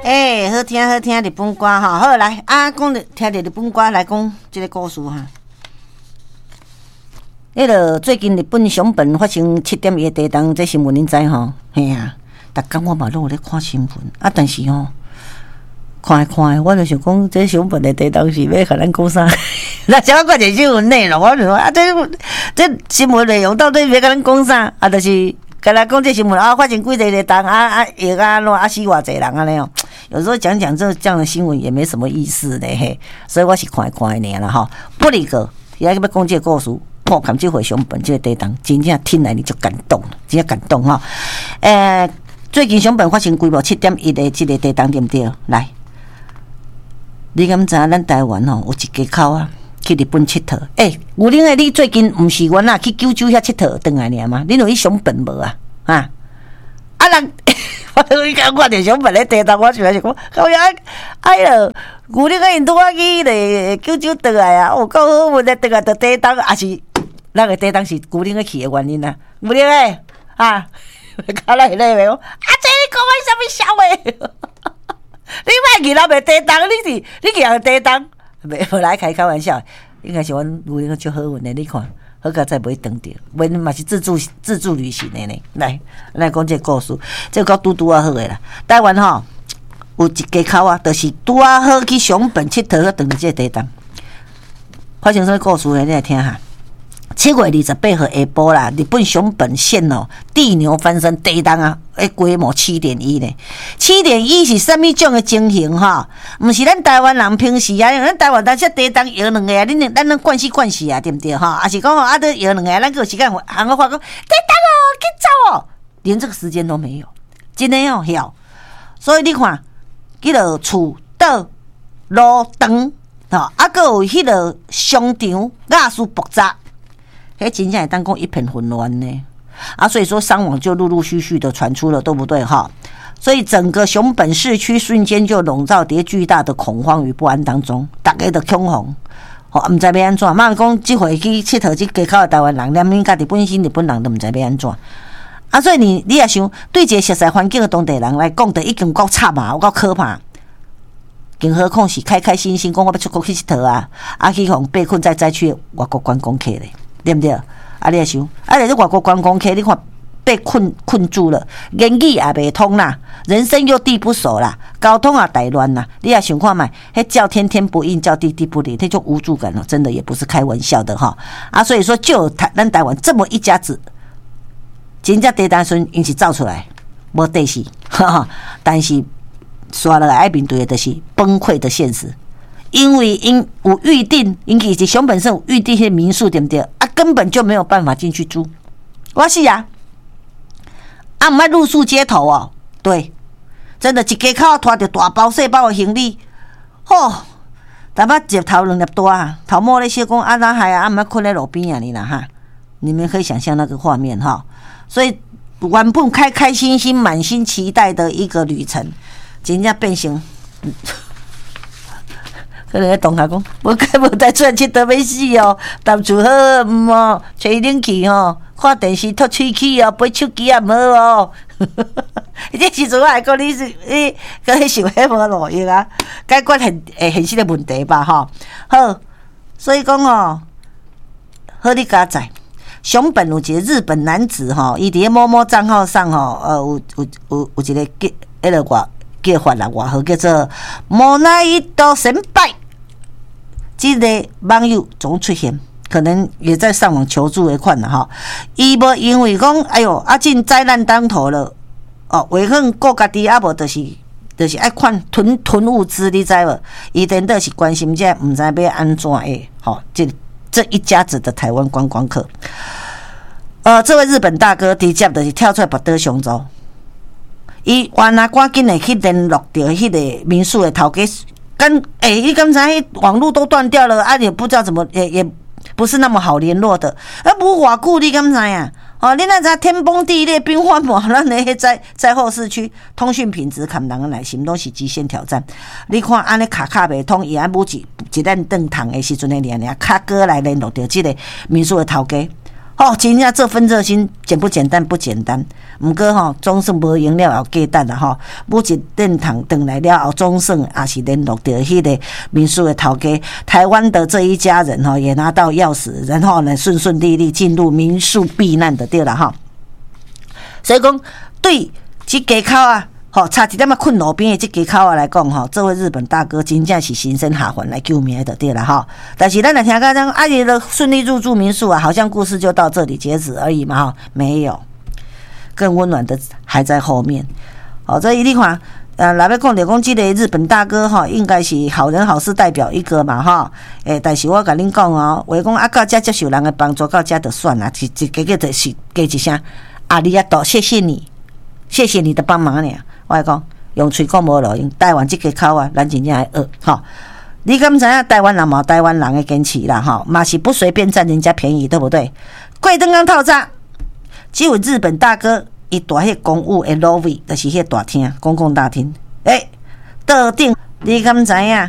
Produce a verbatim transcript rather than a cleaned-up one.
哎、欸，好听好听日本歌哈，好来啊，讲听着日本歌来讲这个故事哈。迄个最近日本熊本发生七点一地震，这新闻恁知吼？嘿啊，逐工我嘛拢有咧看新闻啊，但是吼，看来看来，我就想讲，这熊本的地震是要甲咱讲啥？那想要看这新闻内容，我就说啊，这这新闻内容到底要甲咱讲啥？啊，就是。跟他讲这新闻啊，发生几个地震啊啊，也啊乱啊死偌济人安尼哦。有时候讲讲这这样的新闻也没什么意思的嘿，所以我是看看的尔啦哈。不离个，现在要讲这个故事，破看这回熊本这个地震，真正听来你就感动了，真正感动哈。诶、呃，最近熊本发生规模七点一的这个地震对不对？来，你敢知咱台湾吼有一家口啊？去日本佚佗，诶、欸，有恁诶，你最近毋是阮啊去九州遐佚佗转来尔吗？恁有去熊本无啊？啊，啊人，我我讲看着熊本咧地震，我想是讲，好呀，哎哟，有恁诶因拄啊去咧九州转来啊，有够好运咧转来着地震，也是咱诶地震是古恁诶去诶原因啊？有恁诶啊，卡来咧袂讲，啊这你讲我啥物笑诶？你莫去咱袂地震，你是你去人地震。袂无来开开玩笑，应该是阮有迄个足好运的，你看，好佳再袂等着，阮嘛是自助自助旅行的呢。来，来讲这个故事，这个拄拄啊好的啦。台湾吼有一家口啊，就是拄啊好去熊本佚佗，等这个地震。发生什么故事呢？你来听下。七月二十八号下晡啦，日本熊本县哦，地牛翻身地震啊，诶，规模七点一呢。七点一是什么种的情形哈？毋是咱台湾人平时啊，咱台湾咱这地震摇两个啊，恁咱咱惯死惯死啊，对不对哈？啊是讲啊，都摇两个，咱个时间行个话讲地震哦，去走哦，连这个时间都没有，真的哦，晓。所以你看，迄个厝岛路长吼，啊，个有迄个商场雅俗复杂。迄真正会当讲一片混乱呢，啊，所以说伤亡就陆陆续续的传出了，对不对哈？所以整个熊本市区瞬间就笼罩在巨大的恐慌与不安当中，大家都恐慌，哦，唔知要安怎。嘛讲这回去佚佗这街口的台湾人，连恁家己本身日本人都唔知要安怎。啊，所以你你也想，对一个熟悉环境的当地人来讲，就已经够惨啊，有够可怕。更何况是开开心心讲我要出国去佚佗啊，啊去互被困在灾区的外国观光客咧。对不对？啊，你也想，啊，你这外国观光客，你看被困困住了，言语也袂通啦，人生又地不熟啦，交通也大乱啦，你也想看卖，迄叫天天不应，叫地地不灵，那种无助感哦，真的也不是开玩笑的哈。啊，所以说，就台咱台湾这么一家子，真正地震时因是造出来，无地势，哈哈，但是刷了爱面对的就是崩溃的现实。因为因有预定，因其实熊本县有预定些民宿，对不对？啊，根本就没有办法进去住。我是啊，啊，唔爱露宿街头哦。对，真的，一家口拖着大包小包的行李，吼、哦，淡薄一头两粒大啊，头毛咧小讲啊，哪海啊，啊，唔爱困在路边啊，你啦哈，你们可以想象那个画面哈。所以原本开开心心、满心期待的一个旅程，真正变成。可能同学讲，无该无带出来佚佗要死哦，淡厝好毋哦，吹冷气吼，看电视吐喙齿哦，飞手机也毋好哦。这时阵我还讲你是你，搁去想迄无路用啊，解决现诶现实的问题吧吼。好，所以讲哦，好你加载。熊本有一个日本男子吼，伊伫咧某某账号上吼，呃有有有有一个叫迄个外叫法啦外号叫做莫奈伊多神拜。这个网友总出现，可能也在上网求助的款了哈。伊无因为讲，哎哟，啊，进灾难当头了，哦，为恨顾家己，啊无就是就是爱款囤囤物资，你知无？伊真的是关心这唔知要安怎诶，吼，这这一家子的台湾观光客，呃，这位日本大哥直接就是跳出来拔刀相助，伊原来赶紧的去联络到迄个民宿的头家。跟哎、欸，你刚才网络都断掉了啊，也不知道怎么也也不是那么好联络的。啊，无偌久你刚才呀，哦，你那知天崩地裂、兵荒马乱的迄灾灾后市区，通讯品质看人的耐心都是极限挑战。你看安尼卡卡袂通，伊安母一一旦登堂的时阵的连连卡哥来联络到这个民宿的头家， 哦，真正这份热心简不简单？不简单。毋过吼，总算无用了后价值啦吼。母一殿堂转来了后，总算也是联络到迄个民宿的头家，台湾的这一家人吼，也拿到钥匙，然后呢顺顺利利进入民宿避难的对啦吼。所以讲，对这街口啊，吼差一点仔困路边的这街口啊来讲吼，这位日本大哥真正是身身下凡来救命的对啦吼。但是咱来听讲讲，啊，伊的顺利入住民宿啊，好像故事就到这里截止而已嘛哈，没有。更温暖的还在后面，好，这一句话，呃，来要讲就讲这个日本大哥哈，应该是好人好事代表一个嘛哈，诶，但是我甲恁讲哦，话讲啊，到遮接受人的帮助，到遮就算啦，一一个个就是加一声阿里亚多，谢谢你，谢谢你的帮忙呢。我讲用嘴讲无路用，台湾这个口啊，咱真正爱学哈。你敢知影台湾人嘛？台湾人的坚持啦哈，嘛是不随便占人家便宜，对不对？贵灯光套餐。只有日本大哥，伊住迄公务的 lobby，就是迄大厅，公共大厅。诶、欸，桌顶，你敢知影？